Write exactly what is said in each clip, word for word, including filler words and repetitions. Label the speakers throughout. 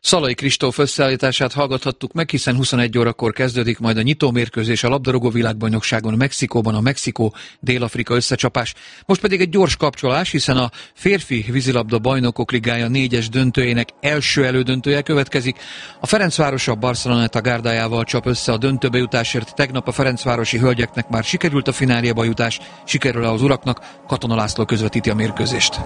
Speaker 1: Szalai Kristóf összeállítását hallgathattuk meg, hiszen huszonegy órakor kezdődik majd a nyitómérkőzés a labdarúgó világbajnokságon Mexikóban, a Mexikó-Dél-Afrika összecsapás. Most pedig egy gyors kapcsolás, hiszen a férfi vízilabda bajnokok ligája négyes döntőjének első elődöntője következik. A Ferencváros a Barceloneta gárdájával csap össze a döntőbe jutásért. Tegnap a ferencvárosi hölgyeknek már sikerült a fináléba jutás, sikerül-e az uraknak? Katona László közvetíti a mérkőzést.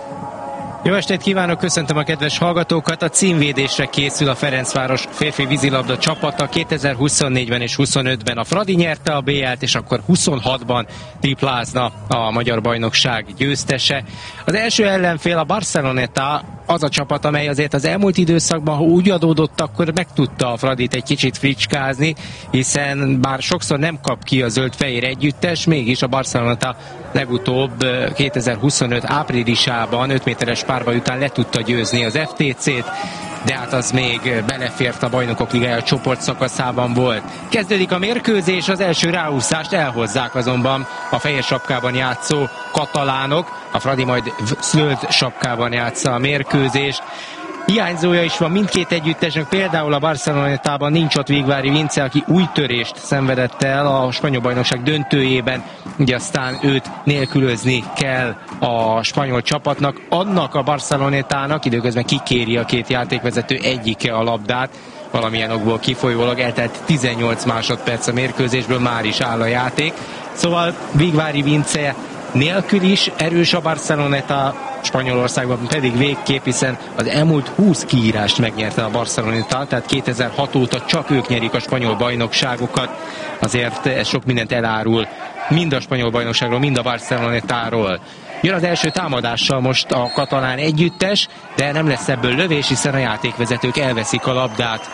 Speaker 2: Jó estét kívánok, köszöntöm a kedves hallgatókat! A címvédésre készül a Ferencváros férfi vízilabda csapata. kétezer-huszonnégyben és huszonötben a Fradi nyerte a bé el-t, és akkor huszonhatban triplázna a magyar bajnokság győztese. Az első ellenfél a Barceloneta, az a csapat, amely azért az elmúlt időszakban, ha úgy adódott, akkor meg tudta a Fradit egy kicsit fricskázni, hiszen bár sokszor nem kap ki a zöld-fehér együttes, mégis a Barceloneta legutóbb kétezer-huszonöt áprilisában öt méteres párbaj után le tudta győzni az ef té cét, de hát az még belefért a Bajnokok Ligája csoport szakaszában volt. Kezdődik a mérkőzés, az első ráúszást elhozzák azonban a fehér sapkában játszó katalánok, a Fradi majd zöld sapkában játsza a mérkőzést. Hiányzója is van mindkét együttesnek, például a Barcelonetában nincs ott Vigvári Vince, aki új törést szenvedett el a spanyol bajnokság döntőjében, ugye aztán őt nélkülözni kell a spanyol csapatnak. Annak a Barcelonetának időközben kikéri a két játékvezető egyike a labdát, valamilyen okból kifolyólag eltelt tizennyolc másodperc a mérkőzésből, már is áll a játék. Szóval Vigvári Vince nélkül is erős a Barceloneta, Spanyolországban pedig végképp, hiszen az elmúlt húsz kiírást megnyerte a Barceloneta, tehát kétezer-hat óta csak ők nyerik a spanyol bajnokságokat. Azért ez sok mindent elárul mind a spanyol bajnokságról, mind a Barcelonetáról. Jön az első támadással most a katalán együttes, de nem lesz ebből lövés, hiszen a játékvezetők elveszik a labdát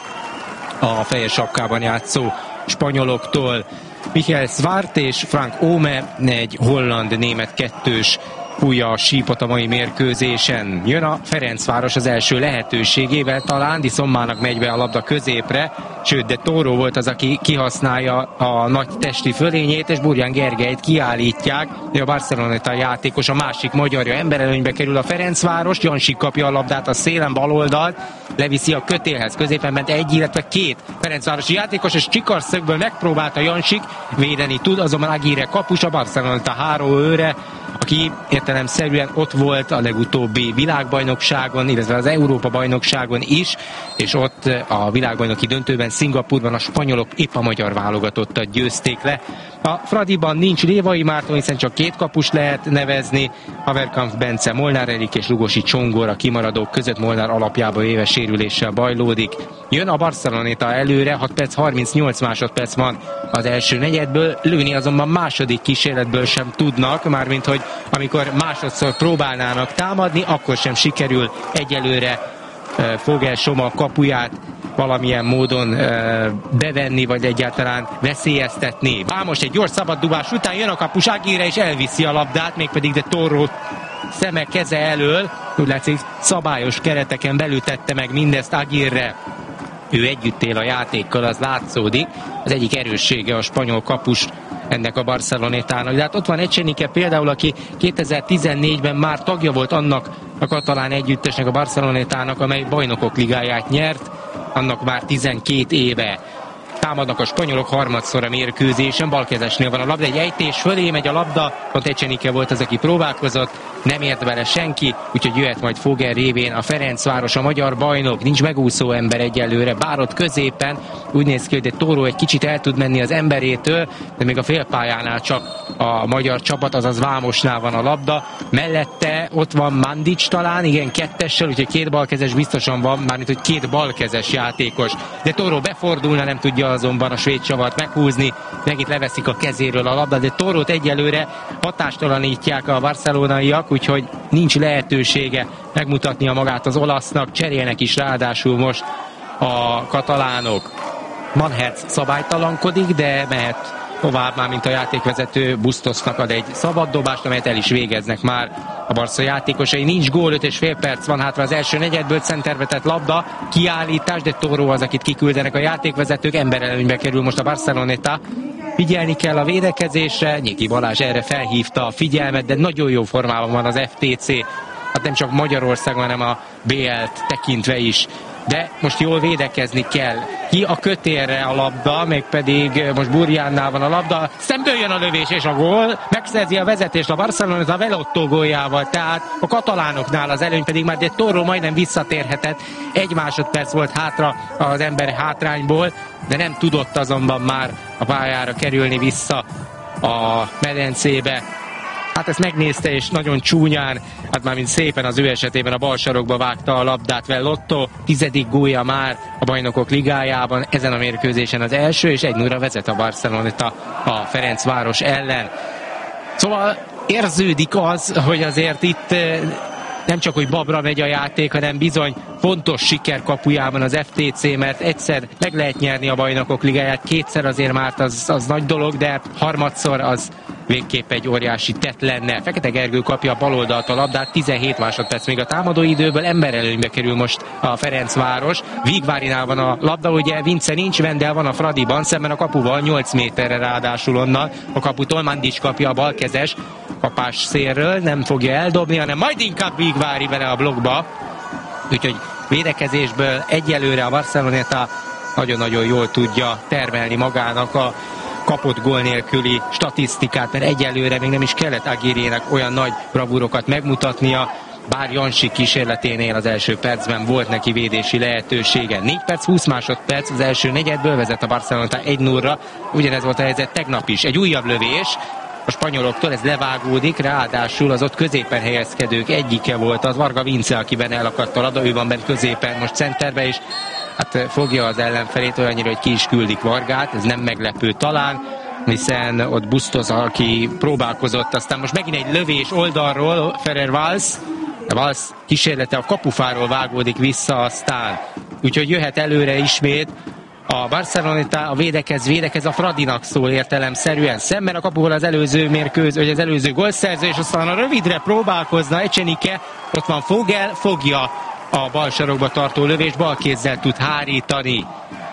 Speaker 2: a fehér sapkában játszó spanyoloktól. Michael Zwart és Frank Ome, egy holland-német kettős fújja a sípot a mai mérkőzésen. Jön a Ferencváros az első lehetőségével, talán Diszommának megy be a labda középre, sőt, de Tóró volt az, aki kihasználja a nagy testi fölényét, és Burján Gergelyt kiállítják. A Barceloneta játékos, a másik magyarja, emberelőnybe kerül a Ferencváros, Jansik kapja a labdát a szélen baloldalt, leviszi a kötélhez, középen ment egy, illetve két ferencvárosi játékos, és csikarszögből megpróbálta Jansik védeni tud, azonban Aguirre kapus, a Barceloneta háróőre, aki értelemszerűen ott volt a legutóbbi világbajnokságon, illetve az Európa-bajnokságon is, és ott a világbajnoki döntőben Szingapurban a spanyolok épp a magyar válogatottat győzték le. A Fradiban nincs Lévai Márton, hiszen csak két kapus lehet nevezni, Haverkampf Bence, Molnár Erik és Lugosi Csongor a kimaradók között, Molnár alapjába éves sérüléssel bajlódik. Jön a Barceloneta előre, hat perc harmincnyolc másodperc van az első negyedből, lőni azonban második kísérletből sem tudnak, mármint hogy amikor másodszor próbálnának támadni, akkor sem sikerül egyelőre Fogel Soma kapuját valamilyen módon uh, bevenni, vagy egyáltalán veszélyeztetni. Vámos egy gyors szabaddubás után jön a kapus Aguirre, és elviszi a labdát, mégpedig de Tóró szeme keze elől, úgy látszik szabályos kereteken belül tette meg mindezt Aguirre. Ő együtt él a játékkal, az látszódik. Az egyik erőssége a spanyol kapus ennek a Barcelonetának. De hát ott van Echenike például, aki kétezer-tizennégyben már tagja volt annak a katalán együttesnek, a Barcelonetának, amely Bajnokok Ligáját nyert, annak már tizenkét éve. Támadnak a spanyolok harmadszor a mérkőzésen, balkezesnél van a labda, egy ejtés fölé megy a labda, ott Echenike volt az, aki próbálkozott, nem ért bele senki, úgyhogy jöhet majd Fogel révén a Ferencváros, a magyar bajnok, nincs megúszó ember egyelőre, bár ott középen úgy néz ki, hogy de Tóró egy kicsit el tud menni az emberétől, de még a félpályánál csak a magyar csapat, azaz Vámosnál van a labda, mellette ott van Mandic talán, igen, kettessel, úgyhogy két balkezes biztosan van, mármint hogy két balkezes játékos, de Tóró befordulna, nem tudja azonban a svéd csavart meghúzni, megint leveszik a kezéről a labda, de Tórót egyelőre hatástalanítják a barcelonaiak, úgyhogy nincs lehetősége megmutatnia magát az olasznak, cserélnek is ráadásul most a katalánok. Manhertz szabálytalankodik, de mehet tovább, már mint a játékvezető, Busztosznak ad egy szabaddobást, amelyet el is végeznek már a Barca játékosai. Nincs gól, öt és fél perc van hátra az első negyedből, centervetett labda, kiállítás, de Tóró az, akit kiküldenek a játékvezetők, emberelőnybe kerül most a Barceloneta. Figyelni kell a védekezésre, Nyiki Balázs erre felhívta a figyelmet, de nagyon jó formában van az ef té cé, hát nem csak Magyarországon, hanem a bé el-t tekintve is de most jól védekezni kell. Ki a kötélre a labda, még pedig most Burjánnál van a labda, szemből jön a lövés és a gól, megszerzi a vezetést a Barcelona a Velotto góljával, tehát a katalánoknál az előny pedig már de Toro majdnem visszatérhetett, egy másodperc volt hátra az ember hátrányból, de nem tudott azonban már a pályára kerülni vissza a medencébe. Hát ezt megnézte, és nagyon csúnyán, hát már mint szépen az ő esetében a bal sarokba vágta a labdát Velotto, tizedik gólja már a Bajnokok Ligájában, ezen a mérkőzésen az első, és egy nulla vezet a Barcelona a Ferencváros ellen. Szóval érződik az, hogy azért itt nem csak, hogy babra megy a játék, hanem bizony fontos siker kapujában az ef té cé, mert egyszer meg lehet nyerni a Bajnokok Ligáját, kétszer azért már az, az nagy dolog, de harmadszor az végképp egy óriási tett lenne. Fekete Gergő kapja a baloldalt a labdát, tizenhét másodperc még a támadó időből, emberelőnybe kerül most a Ferencváros. Vigvárinál van a labda, ugye Vince nincs, Vendel van a Fradiban, szemben a kapuval nyolc méterre ráadásul onnan. A kaputól Mandic kapja a balkezes kapás szélről, nem fogja eldobni, hanem majd inkább Vigvári vele a blokkba. Úgyhogy védekezésből egyelőre a Barceloneta nagyon-nagyon jól tudja termelni magának a kapott gól nélküli statisztikát, mert egyelőre még nem is kellett Aguirrének olyan nagy bravúrokat megmutatnia, bár Jansi kísérleténél az első percben volt neki védési lehetősége. négy perc, húsz másodperc, az első negyedből vezet a Barcelona egy nullra, ugyanez volt a helyzet tegnap is. Egy újabb lövés a spanyoloktól, ez levágódik, ráadásul az ott középen helyezkedők egyike volt az Varga Vince, akiben elakadt a labda, ő van bent középen, most centerbe is. Hát fogja az ellenfelét olyannyira, hogy ki is küldik Vargát, ez nem meglepő talán, hiszen ott Bustos, aki próbálkozott, aztán most megint egy lövés oldalról, Ferrer Valls, Valls kísérlete a kapufáról vágódik vissza aztán, úgyhogy jöhet előre ismét a Barcelona, a védekez, védekez a Fradinak szól értelemszerűen, szemben a kapuval az előző mérkőz, vagy az előző gólszerző, és aztán a rövidre próbálkozna Echenike, ott van Fogel, fogja a bal sarokba tartó lövés, bal kézzel tud hárítani.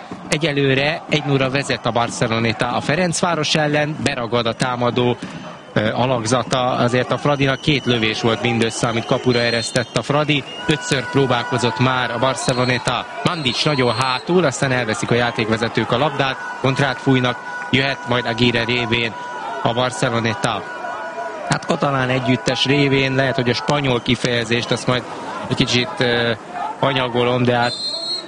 Speaker 2: Egyelőre egy nulla vezet a Barceloneta a Ferencváros ellen, beragad a támadó uh, alakzata, azért a Fradinak két lövés volt mindössze, amit kapura eresztett a Fradi, ötször próbálkozott már a Barceloneta. Mandic nagyon hátul, aztán elveszik a játékvezetők a labdát, kontrát fújnak, jöhet majd Aguirre révén a Barceloneta. Hát katalán együttes révén, lehet, hogy a spanyol kifejezést azt majd egy kicsit uh, anyagolom, de hát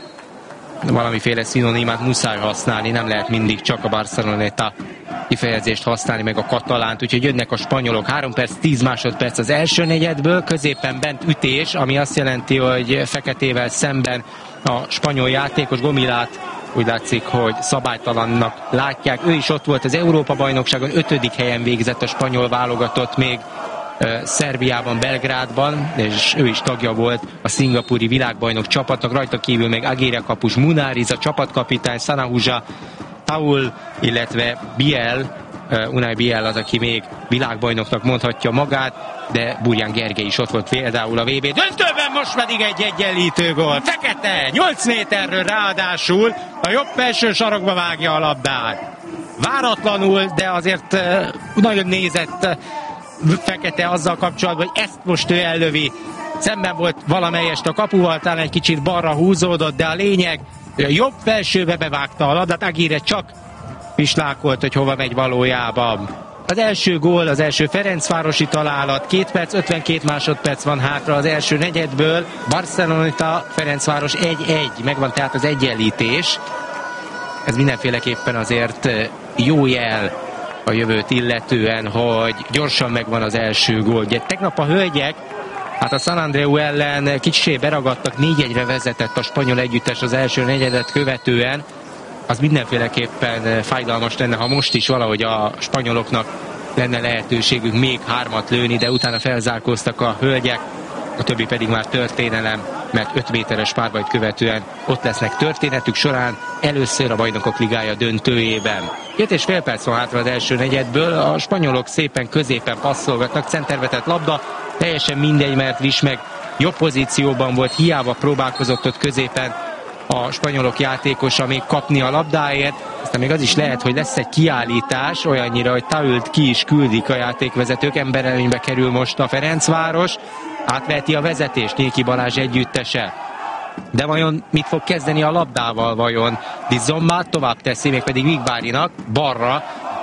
Speaker 2: valamiféle szinonimát muszáj használni, nem lehet mindig csak a Barceloneta kifejezést használni, meg a katalánt, úgyhogy jönnek a spanyolok. három perc, tíz másodperc az első negyedből, középen bent ütés, ami azt jelenti, hogy Feketével szemben a spanyol játékos Gomilát úgy látszik, hogy szabálytalannak látják. Ő is ott volt az Európa-bajnokságon, ötödik helyen végzett a spanyol válogatott még Szerbiában, Belgrádban, és ő is tagja volt a szingapúri világbajnok csapatnak, rajta kívül még Aguirre kapus, Munariz a csapatkapitány, Sanahuja, Paul, illetve Biel, uh, Unai Biel az, aki még világbajnoknak mondhatja magát, de Burján Gergely is ott volt például a vé bé döntőben, most pedig egy egyenlítő gól. Fekete, nyolc méterről ráadásul a jobb felső sarokba vágja a labdát. Váratlanul, de azért uh, nagyon nézett uh, Fekete azzal kapcsolatban, hogy ezt most ő ellövi. Szemben volt valamelyest a kapuval, talán egy kicsit balra húzódott, de a lényeg, hogy a jobb felsőbe bevágta a labdát, Aguirre csak pislákolt, hogy hova megy valójában. Az első gól, az első Ferencvárosi találat, két perc, ötvenkét másodperc van hátra az első negyedből, Barcelona, Ferencváros egy egy, megvan tehát az egyenlítés. Ez mindenféleképpen azért jó jel a jövőt illetően, hogy gyorsan megvan az első gól. Ugye tegnap a hölgyek, hát a San Andreu ellen kicsit beragadtak, négy egyre vezetett a spanyol együttes az első negyedet követően. Az mindenféleképpen fájdalmas lenne, ha most is valahogy a spanyoloknak lenne lehetőségük még hármat lőni, de utána felzárkóztak a hölgyek, a többi pedig már történelem, mert öt méteres párbajt követően ott lesznek történetük során először a Bajnokok Ligája döntőjében. Két és fél perc van hátra az első negyedből, a spanyolok szépen középen passzolgatnak, centervetett labda, teljesen mindegy, mert Viss meg jobb pozícióban volt, hiába próbálkozott ott középen a spanyolok játékosa még kapni a labdáért, aztán még az is lehet, hogy lesz egy kiállítás, olyannyira, hogy Taült ki is küldik a játékvezetők, emberelőnybe kerül most a Ferencváros, átveheti a vezetést Nyéki Balázs együttese. de vajon mit fog kezdeni a labdával vajon? Di Zomma tovább teszi, még pedig Vigvárinak balra,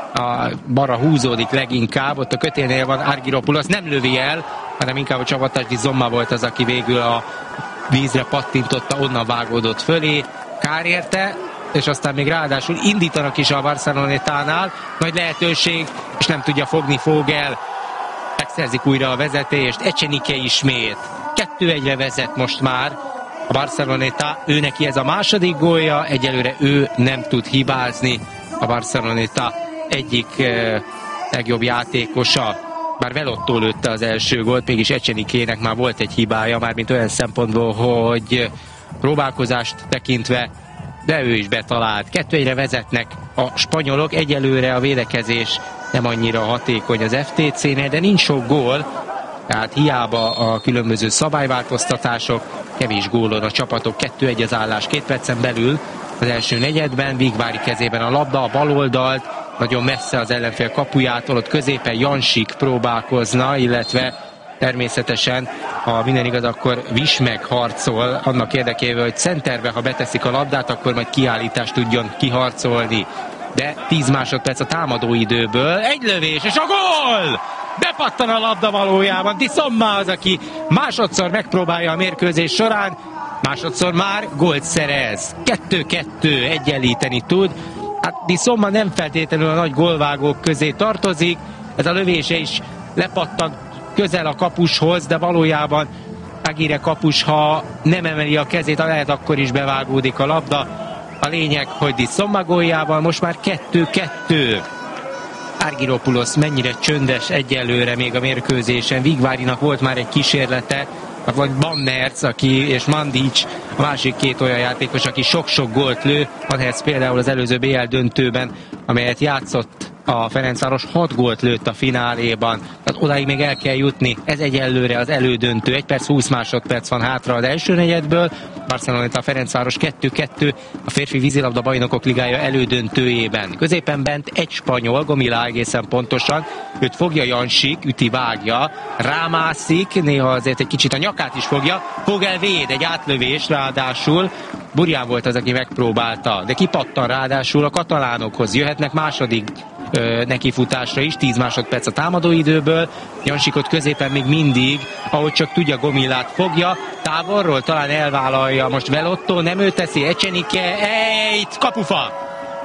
Speaker 2: a balra húzódik leginkább, ott a kötélnél van Argyropoulos, nem lövi el, hanem inkább a csapatás Di Zomma volt az, aki végül a vízre pattintotta, onnan vágódott fölé, kár érte, és aztán még ráadásul indítanak is a Barcelonetánál, nagy lehetőség, és nem tudja fogni Fogel, megszerzik újra a vezetést, Echenike ismét, kettő egyre vezet most már a Barceloneta, ő neki ez a második gólja, egyelőre ő nem tud hibázni, a Barceloneta egyik eh, legjobb játékosa, bár Velottó lőtte az első gólt, mégis Echenikének már volt egy hibája, mármint olyan szempontból, hogy próbálkozást tekintve, de ő is betalált. Kettő egyre vezetnek a spanyolok, egyelőre a védekezés nem annyira hatékony az ef té cénél, de nincs sok gól, tehát hiába a különböző szabályváltoztatások, kevés gólon a csapatok, kettő egy az állás, két percen belül az első negyedben, Vigvári kezében a labda, a baloldalt, nagyon messze az ellenfél kapujától, ott középen Jansik próbálkozna, illetve természetesen, ha minden igaz, akkor Vismeg harcol annak érdekében, hogy centerbe, ha beteszik a labdát, akkor majd kiállítást tudjon kiharcolni. De tíz másodperc a támadóidőből, egy lövés, és a gól! Bepattan a labda valójában, Di Zomma az, aki másodszor megpróbálja a mérkőzés során, másodszor már gólt szerez. kettő-kettő egyenlíteni tud. Hát Di Zomma nem feltétlenül a nagy gólvágók közé tartozik, ez a lövése is lepattan közel a kapushoz, de valójában Aguirre kapus, ha nem emeli a kezét, lehet akkor is bevágódik a labda. A lényeg, hogy Di Zomma góljával most már kettő-kettő. Argyropoulos mennyire csöndes egyelőre még a mérkőzésen. Vigvárinak volt már egy kísérlete, vagy Bammerz, aki és Mandic, a másik két olyan játékos, aki sok-sok gólt lő. Bammerz például az előző bé el döntőben, amelyet játszott a Ferencváros, hat gólt lőtt a fináléban. Tehát odáig még el kell jutni. Ez egyelőre az elődöntő. egy perc húsz másodperc van hátra az első negyedből. Barceloneta a Ferencváros kettő-kettő a férfi vízilabda bajnokok ligája elődöntőjében. Középen bent egy spanyol, Gomila egészen pontosan. Őt fogja Jansik, üti, vágja, rámászik, néha azért egy kicsit a nyakát is fogja. Fogel véd, egy átlövés ráadásul. Burján volt az, aki megpróbálta, de kipattan ráadásul a katalánokhoz. Jöhetnek második ö, nekifutásra is, tíz másodperc a támadóidőből. Jansikot középen még mindig, ahogy csak tudja, Gomilát fogja. Távolról talán elvállalja most Velottó, nem ő teszi, Echenike, ejt, kapufa!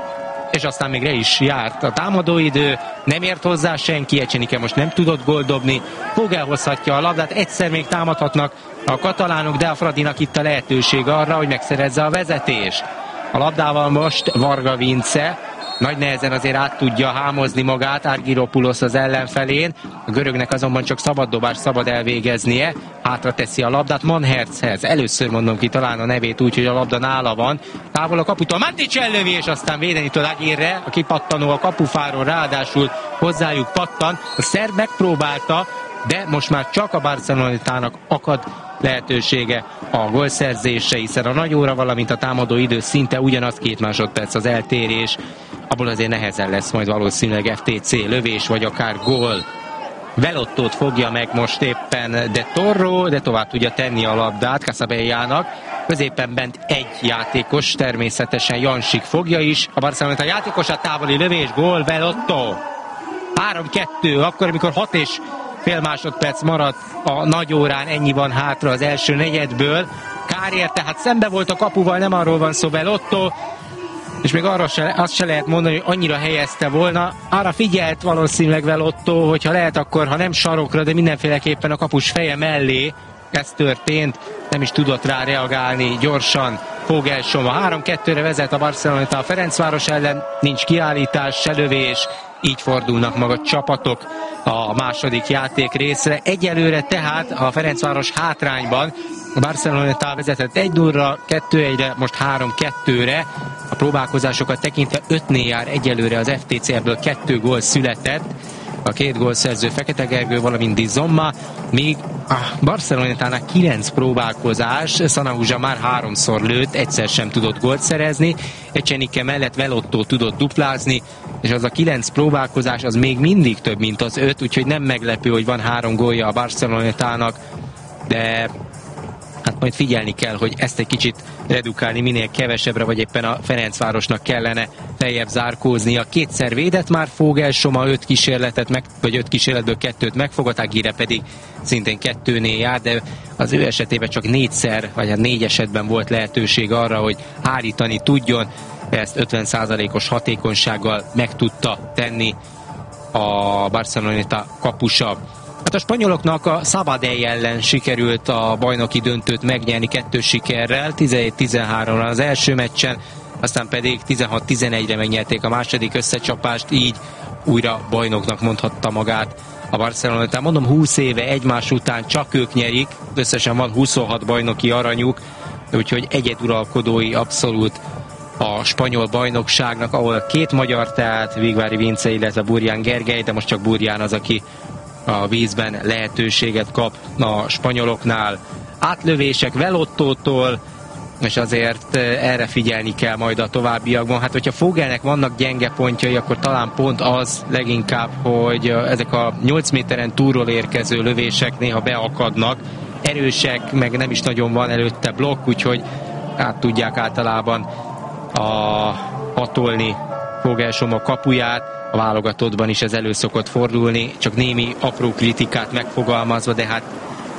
Speaker 2: És aztán még re is járt a támadóidő, nem ért hozzá senki, Echenike most nem tudott gólt dobni, Fogel hozhatja a labdát, egyszer még támadhatnak a katalánok, de a Fradinak itt a lehetőség arra, hogy megszerezze a vezetést. A labdával most Varga Vince nagy nehezen azért át tudja hámozni magát Argyropoulos az ellenfelén, a görögnek azonban csak szabad dobást szabad elvégeznie, hátra teszi a labdát Manhertzhez, először mondom ki talán a nevét úgy, hogy a labda nála van, távol a kaputól, Mandic ellövi, és aztán védeni tud Aguirre, a kipattanó a kapufáról, ráadásul hozzájuk pattan, a szerb megpróbálta, de most már csak a Barcelonetának akad lehetősége a gólszerzése, hiszen a nagy óra, valamint a támadó idő szinte ugyanaz, két másodperc az eltérés, abból azért nehezen lesz majd valószínűleg ef té cé lövés, vagy akár gól. Velottót fogja meg most éppen De Torro, de tovább tudja tenni a labdát Casabellának. Középen bent egy játékos, természetesen Jansik fogja is. A Barcelona játékosa, távoli lövés, gól, Velottó. három kettő, akkor amikor hat és fél másodperc maradt a nagy órán, ennyi van hátra az első negyedből. Kár érte, hát szembe volt a kapuval, nem arról van szó, Velottó, és még arra se, azt se lehet mondani, hogy annyira helyezte volna. Arra figyelt valószínűleg Velottó, hogyha lehet, akkor ha nem sarokra, de mindenféleképpen a kapus feje mellé, ez történt, nem is tudott rá reagálni gyorsan. Fogelsoma három kettőre vezet a Barcelona a Ferencváros ellen, nincs kiállítás, se lövés, így fordulnak maga csapatok a második játék részre. Egyelőre tehát a Ferencváros hátrányban, a Barcelona vezetett egy nullra, kettő egyre, most három kettőre. A próbálkozásokat tekintve ötnél jár egyelőre az ef té cé, ebből kettő gól született. A két gólszerző Fekete Gergő, valamint Di Zomma, míg a Barcelonának kilenc próbálkozás, Sanahuja már háromszor lőtt, egyszer sem tudott gólt szerezni, Echenike mellett Velottó tudott duplázni, és az a kilenc próbálkozás az még mindig több, mint az öt, úgyhogy nem meglepő, hogy van három gólja a Barcelonának, de hát hát majd figyelni kell, hogy ezt egy kicsit redukálni minél kevesebbre, vagy éppen a Ferencvárosnak kellene feljebb zárkóznia. Kétszer védett már Fogel-Soma, öt kísérletet, meg, vagy öt kísérletből kettőt megfogott, Aguirre pedig szintén kettőnél jár, de az ő esetében csak négyszer, vagy hát négy esetben volt lehetőség arra, hogy hárítani tudjon. Ezt ötven százalékos hatékonysággal meg tudta tenni a Barceloneta kapusa. Hát a spanyoloknak a Sabadell ellen sikerült a bajnoki döntőt megnyerni kettős sikerrel, tizenhét tizenháromra az első meccsen, aztán pedig tizenhat tizenegyre megnyerték a második összecsapást, így újra bajnoknak mondhatta magát a Barceloneta. Mondom, húsz éve egymás után csak ők nyerik, összesen van huszonhat bajnoki aranyuk, úgyhogy egyeduralkodói abszolút a spanyol bajnokságnak, ahol két magyar, tehát Vigvári Vince, illetve Burján Gergely, de most csak Burján az, aki a vízben lehetőséget kap a spanyoloknál. Átlövések Velottótól, és azért erre figyelni kell majd a továbbiakban. Hát, hogyha Fogelnek vannak gyenge pontjai, akkor talán pont az leginkább, hogy ezek a nyolc méteren túlról érkező lövések néha beakadnak, erősek, meg nem is nagyon van előtte blokk, úgyhogy át tudják általában a hatolni Fogel-Soma kapuját. A válogatottban is ez elő szokott fordulni, csak némi apró kritikát megfogalmazva, de hát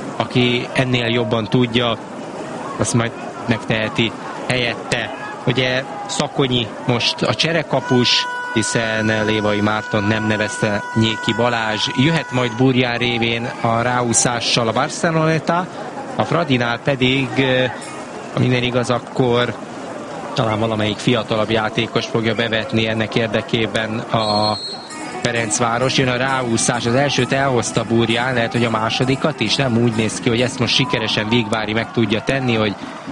Speaker 2: aki ennél jobban tudja, azt majd megteheti helyette. Ugye Szakonyi most a cserekapus, hiszen Lévai Márton nem nevezte Nyéki Balázs. Jöhet majd Burján révén a ráúszással a Barceloneta, a Fradinál pedig, ha minden igaz, akkor talán valamelyik fiatalabb játékos fogja bevetni ennek érdekében a Ferencváros. Jön a ráúszás, az elsőt elhozta Burján, lehet, hogy a másodikat is, nem úgy néz ki, hogy ezt most sikeresen Vigvári meg tudja tenni, hogy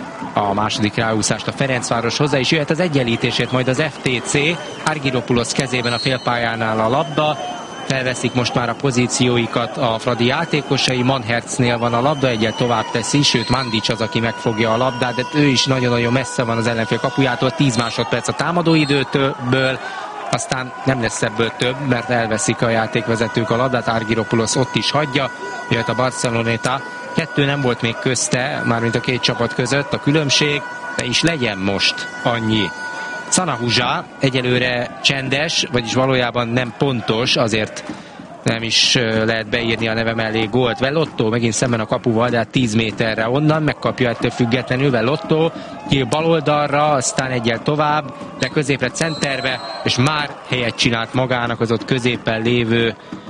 Speaker 2: a második ráúszást a Ferencváros hozzá is jöhet az egyenlítését, majd az ef té cé, Argyropoulos kezében a félpályánál a labda, felveszik most már a pozícióikat a Fradi játékosai, Manhertznél van a labda, egyel tovább teszi, sőt Mandic az, aki megfogja a labdát, de ő is nagyon-nagyon messze van az ellenfél kapujától, tíz másodperc a támadóidőtől, aztán nem lesz ebből több, mert elveszik a játékvezetők a labdát, Argyropoulos ott is hagyja, jöhet a Barceloneta, kettő nem volt még közte, mármint a két csapat között a különbség, de is legyen most annyi. Sanahuja egyelőre csendes, vagyis valójában nem pontos, azért nem is lehet beírni a neve mellé gólt. Velotto megint szemben a kapuval, de hát tíz méterre onnan, megkapja ettől függetlenül Velotto, ki bal oldalra, aztán egyel tovább, de középre centerbe, és már helyet csinált magának az ott középen lévő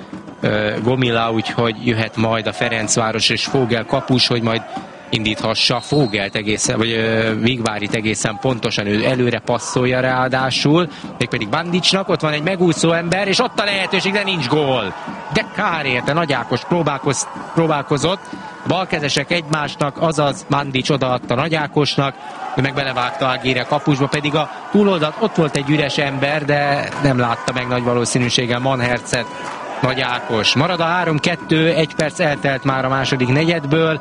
Speaker 2: uh, Gomila, úgyhogy jöhet majd a Ferencváros és Fogel kapus, hogy majd indíthassa Fogelt egészen, vagy uh, Vigvárit egészen pontosan, ő előre passzolja ráadásul, mégpedig Bandicnak, ott van egy megúszó ember, és ott a lehetőség, de nincs gól. De kár érte, Nagy Ákos próbálkoz, próbálkozott, balkezesek egymásnak, azaz Mandic odaadta Nagy Ákosnak, ő meg belevágta Aguirre kapusba, pedig a túloldalt ott volt egy üres ember, de nem látta meg nagy valószínűséggel Manhertzet Nagy Ákos. Marad a három kettő, egy perc eltelt már a második negyedből,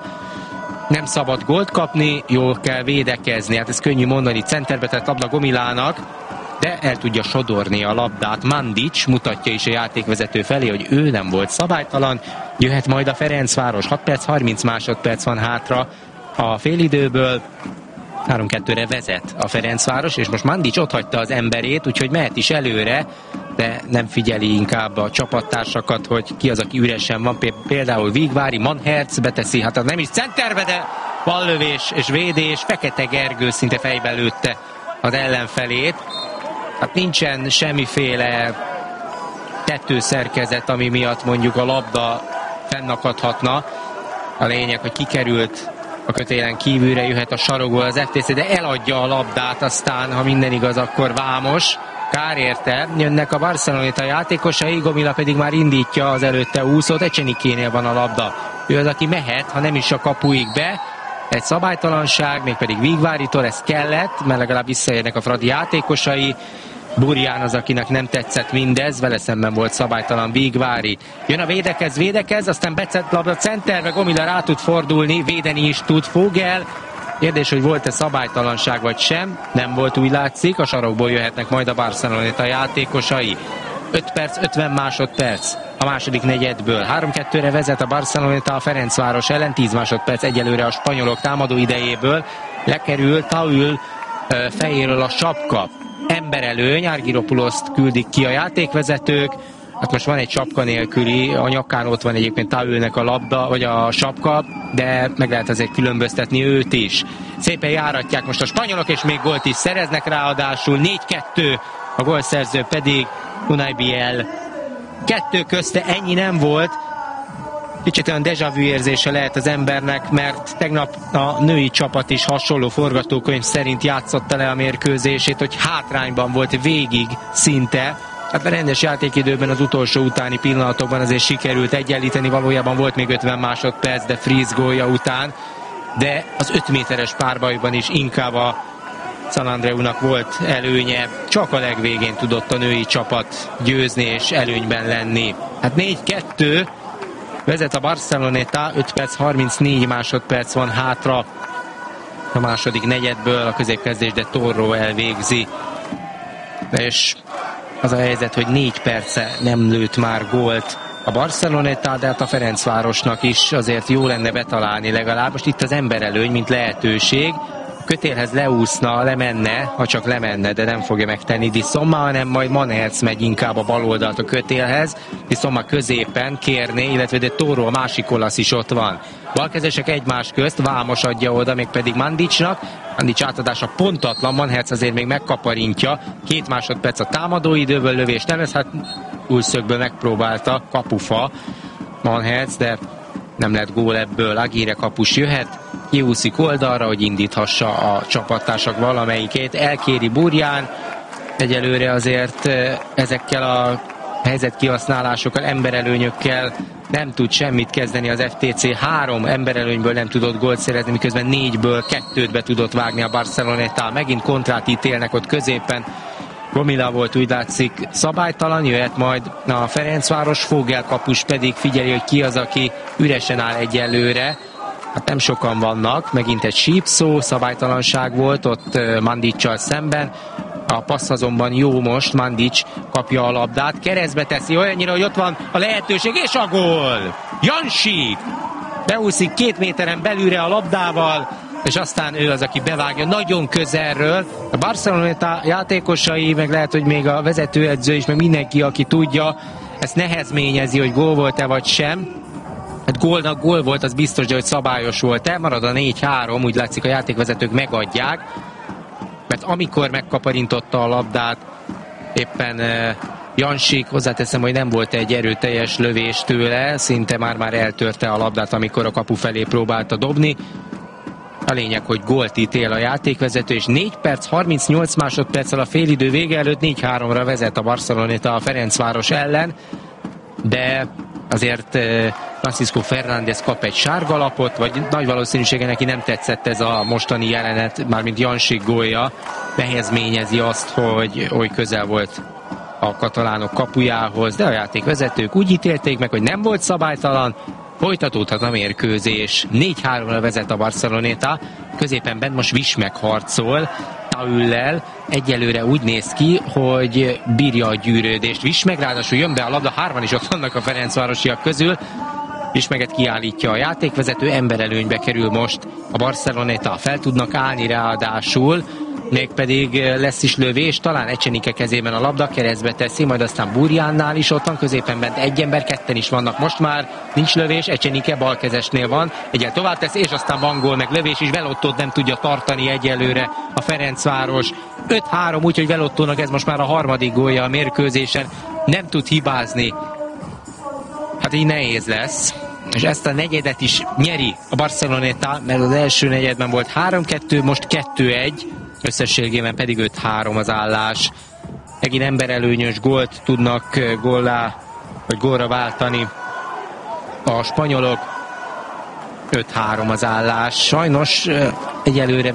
Speaker 2: nem szabad gólt kapni, jól kell védekezni. Hát ez könnyű mondani, centerbe tett labda Gomilának, de el tudja sodorni a labdát. Mandic mutatja is a játékvezető felé, hogy ő nem volt szabálytalan. Jöhet majd a Ferencváros, hat perc, harminc másodperc van hátra a félidőből. három kettőre vezet a Ferencváros, és most Mandic ott hagyta az emberét, úgyhogy mehet is előre, de nem figyeli inkább a csapattársakat, hogy ki az, aki üresen van. Például Vigvári, Manhertz beteszi, hát nem is centerbe, de ballövés és védés. Fekete Gergő szinte fejbe lőtte az ellenfelét. Hát nincsen semmiféle tetőszerkezet, ami miatt mondjuk a labda fennakadhatna. A lényeg, hogy kikerült a kötélen kívülre, jöhet a sarokból az ef té cé, de eladja a labdát, aztán, ha minden igaz, akkor vámos. Kár érte, jönnek a Barceloneta játékosai, Gomila pedig már indítja az előtte úszót, Echenikénél van a labda. Ő az, aki mehet, ha nem is a kapuig be. Egy szabálytalanság, mégpedig Vigváritól, ez kellett, mert legalább visszaérnek a Fradi játékosai. Burján az, akinek nem tetszett mindez, vele szemben volt szabálytalan Vigvári. Jön a védekez, védekez, aztán becett labda centerbe, Gomila rá tud fordulni, védeni is tud Fogel. Kérdés, hogy volt-e szabálytalanság vagy sem, nem volt, úgy látszik, a sarokból jöhetnek majd a Barceloneta játékosai. öt perc, ötven másodperc a második negyedből. három kettőre vezet a Barceloneta a Ferencváros ellen, tíz másodperc egyelőre a spanyolok támadó idejéből. Lekerül Taül fejéről a sapka. Emberelőny, Argyropuloszt küldik ki a játékvezetők. Hát most van egy sapka nélküli, a nyakán ott van egyébként Taülnek a labda, vagy a sapka, de meg lehet azért különböztetni őt is. Szépen járatják most a spanyolok, és még gólt is szereznek ráadásul. négy kettő, a gólszerző pedig Unai Biel. Kettő közte ennyi nem volt. Kicsit olyan déjà vu érzése lehet az embernek, mert tegnap a női csapat is hasonló forgatókönyv szerint játszotta le a mérkőzését, hogy hátrányban volt végig szinte. Hát a rendes játékidőben az utolsó utáni pillanatokban azért sikerült egyenlíteni, valójában volt még ötven másodperc, de Fries gólja után, de az öt méteres párbajban is inkább a San Andreunak volt előnye, csak a legvégén tudott a női csapat győzni és előnyben lenni. Hát négy kettő, vezet a Barceloneta, öt perc harmincnégy másodperc van hátra a második negyedből, a középkezdés de Torro elvégzi. És az a helyzet, hogy négy perce nem lőtt már gólt a Barceloneta, de hát a Ferencvárosnak is azért jó lenne betalálni legalább. Most itt az emberelőny, mint lehetőség. A kötélhez leúszna, lemenne, ha csak lemenne, de nem fogja megtenni Di Somma, hanem majd Manhertz megy inkább a bal oldalt a kötélhez. Di Somma középen kérné, illetve de Toro, a másik olasz is ott van. Balkezesek egymás közt, Vámos adja oda, még pedig Mandicsnak. Mandics átadása pontatlan, Manhertz azért még megkaparintja. Két másodperc a támadóidőből, lövés nem lesz, hát újszögből megpróbálta, kapufa Manhertz, de nem lett gól ebből. Aguirre kapus jöhet, kiúszik oldalra, hogy indíthassa a csapattársak valamelyikét. Elkéri Burján, egyelőre azért ezekkel a helyzetkihasználásokkal, emberelőnyökkel nem tud semmit kezdeni az ef té cé. Három emberelőnyből nem tudott gólt szerezni, miközben négyből kettőt be tudott vágni a Barceloneta. Megint kontrát ítélnek ott középen. Gomila volt, úgy látszik, szabálytalan, jöhet majd a Ferencváros, Fogel kapus pedig figyeli, hogy ki az, aki üresen áll egyelőre. Hát nem sokan vannak, megint egy sípszó, szabálytalanság volt ott Mandicsal szemben. A passz azonban jó most, Mandics kapja a labdát, keresztbe teszi olyannyira, hogy ott van a lehetőség, és a gól! Jansi beúszik két méteren belülre a labdával, és aztán ő az, aki bevágja nagyon közelről. A Barcelona játékosai, meg lehet, hogy még a vezetőedző is, meg mindenki, aki tudja, ezt nehezményezi, hogy gól volt-e vagy sem. Hát gólnak gól volt, az biztos, de hogy szabályos volt-e. Marad a négy három, úgy látszik a játékvezetők megadják, mert amikor megkaparintotta a labdát éppen uh, Jansik, hozzáteszem, hogy nem volt egy erőteljes lövés tőle, szinte már-már eltörte a labdát, amikor a kapu felé próbálta dobni. A lényeg, hogy gólt ítél a játékvezető, és négy perc harmincnyolc másodperccel a félidő vége előtt négy háromra vezet a Barceloneta a Ferencváros ellen, de azért Francisco Fernández kap egy sárga lapot, vagy nagy valószínűsége neki nem tetszett ez a mostani jelenet, mármint Jansik gólja, nehezményezi azt, hogy, hogy közel volt a katalánok kapujához, de a játékvezetők úgy ítélték meg, hogy nem volt szabálytalan, folytatódhat a mérkőzés. négy háromra vezet a Barceloneta, középen bent most Vismek harcol Taüllel, egyelőre úgy néz ki, hogy bírja a gyűrődést. Vismek, ráadásul jön be a labda, hárman is ott vannak a ferencvárosiak közül, Vismeget kiállítja a játékvezető, emberelőnybe kerül most a Barceloneta, fel tudnak állni ráadásul, mégpedig lesz is lövés, talán Ecsenike kezében a labda, keresztbe teszi, majd aztán Burjánnál is ott van, középen bent egy ember, ketten is vannak most már, nincs lövés, Ecsenike balkezesnél van, egyel tovább tesz, és aztán van gól, meg lövés is, Velottót nem tudja tartani egyelőre a Ferencváros. öt három, úgyhogy Velottónak ez most már a harmadik gólja a mérkőzésen, nem tud hibázni. Hát így nehéz lesz, és ezt a negyedet is nyeri a Barceloneta, mert az első negyedben volt három kettő, most kettő egy, összességében pedig öt három az állás. Megint emberelőnyös gólt tudnak góllá, vagy gólra váltani a spanyolok. öt három az állás. Sajnos egyelőre